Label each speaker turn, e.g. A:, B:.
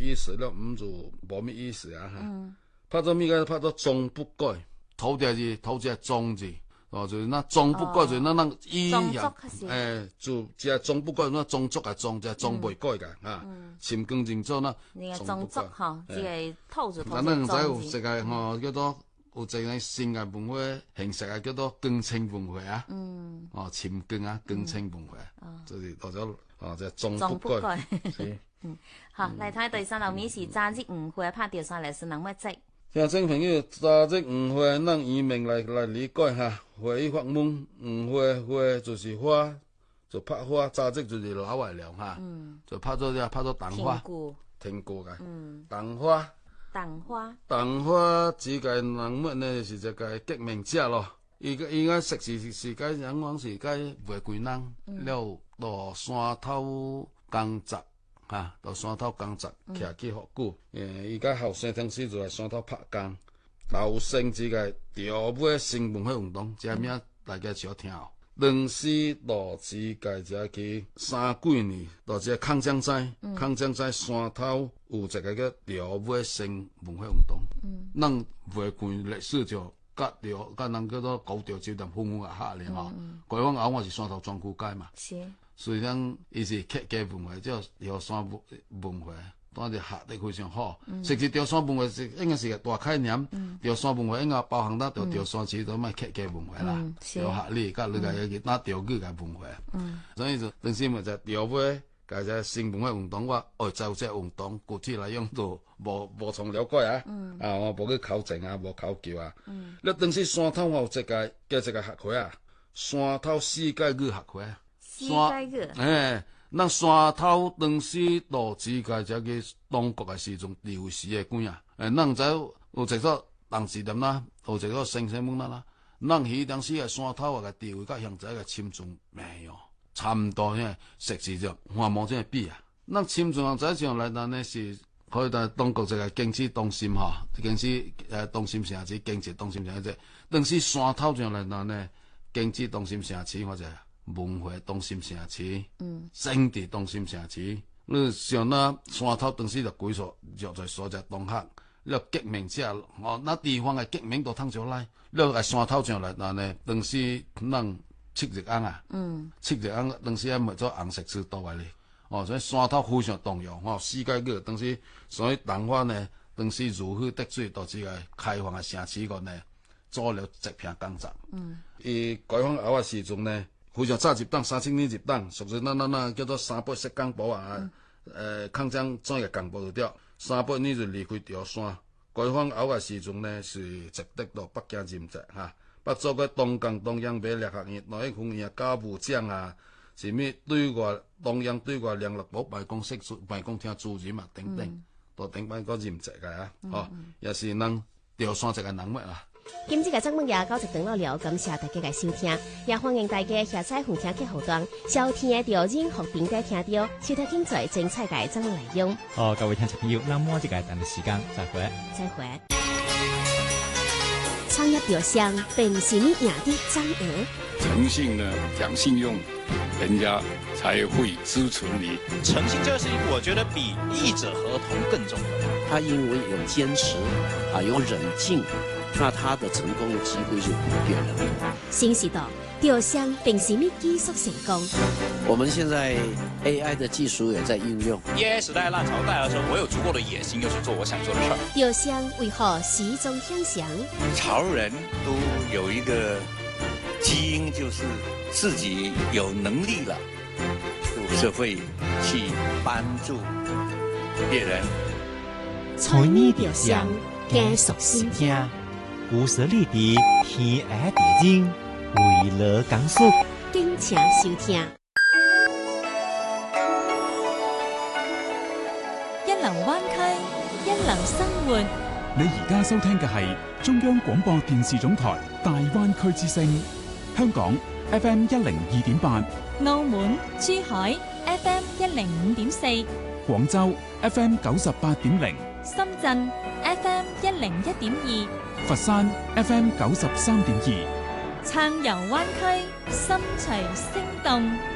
A: 意思，了唔做冇咩意思啊哈。拍做咩个？拍做終不改，頭隻終字，就是那終不改，就是那意樣，就只終不改，那種族啊種，只終未改噶啊。潛更正做那
B: 種族哈，即係偷住偷住。
A: 咱能在有世界吼叫做有一個新嘅文化形式啊，叫做更清文化啊。潛更啊，更清文化，就是或者即係終不改。
B: 好，嚟睇第三樓面是扎職誤會拍掉晒嚟是能乜職？
A: 聽眾朋友，扎職誤會，咱移民來理解哈。會發問誤會就是花，就拍花，扎職就是老外了哈。就拍做桐花，聽過嘅。桐花指嘅人物呢是一個革命者咯。伊個實是個人講是個外國人，了到山頭工作。到山頭工作，徛起好久。伊甲後生當時就來山頭拍工。老生之個潮尾新文化運動，這名大家少聽哦。24之個只去3幾年，到這抗戰在山頭有一個叫潮尾新文化運動。咱袂關歷史就甲人叫做高潮酒店分啊下咧吼。規劃後我是山頭莊區街嘛。所以講，伊是客家文化，即係潮汕文化，當然學得非常好。實際潮汕文化是應該是個大概念，潮汕文化應該包含得到潮汕市都咪客家文化啦，潮學理甲你個去打潮語嘅文化。所以就當時咪就潮尾，加隻新文化運動，我愛做這運動，具體來講都無從了解啊。我無去考證啊，無考究啊。你當時山頭有一個叫一個學會啊，山頭世界語學會啊。咱山頭當時到之界只個當國嘅時陣流時嘅官啊，咱知有一個當時點啦，有一個新新聞啦，咱迄當時嘅山頭嘅地位甲現在嘅深圳沒有差唔多嘅，實際上還冇這比啊。咱深圳在上來咱呢是可以在當國一個經濟中心吼，經濟中心城市，經濟中心城市，當時山頭上來咱呢經濟中心城市或者。文化中心城市，政治中心城市，你像那山頭當時就歸屬就在所在同學，你革命者，那地方嘅革命都通上來，你喺山頭上來，但呢當時咱七日紅啊，七日紅當時還沒做紅色之都嚟咧，所以山頭非常重要，世界個當時，所以桐花呢，當時如魚得水，到這個開放嘅城市個呢，做了一片工作，伊解放後嘅時陣呢。非常早入黨，30年入黨，屬於那叫做380幹部啊，抗戰專業幹部就300年就離開潮汕。解放後嘅時陣呢，是直得到北京任職哈，不做個東江中央美力學院、內一方院教務長啊，是咩對外中央對外聯絡部辦公廳主任啊等等，都頂班個任職嘅啊，也是咱潮汕一個人物啊。
C: 今次嘅節目也到這段落了，感謝大家嘅收聽，也歡迎大家下載紅聽客戶端，收聽到任何平台聽到，收聽更多精彩嘅節目內容。
D: 各位聽眾朋友，那麼這個等嘅時間，再會。
C: 創業對象並是你贏的張額。
E: 誠信呢，講信用，人家才會支持你。
F: 誠信這個事情，我覺得比譯者合同更重要。
G: 他因為有堅持有冷靜，那他的成功機會就比別人多。
C: 新時代對象並是你技術成功。
G: 我們現在 AI 的技術也在應用。
F: AI 時代浪潮帶來的時候，我有足夠的野心，要去做我想做的事。
C: 對象為何始終向上？
E: 潮人都有一個基因，就是自己有能力了，就會去幫助別人。
D: 財你對象，繼續收聽，有實力的天涯地精，為了講述，
C: 敬請收聽。
H: 一流灣區，一流生活。
I: 你而家收聽嘅係中央廣播電視總台大灣區之聲，香港 FM 102.8，
H: 澳門、珠海 FM 105.4，
I: 廣州 FM 98.0，
H: 深圳 FM 101.2，
I: 佛山 FM 93.2，
H: 暢遊灣區，心隨聲動。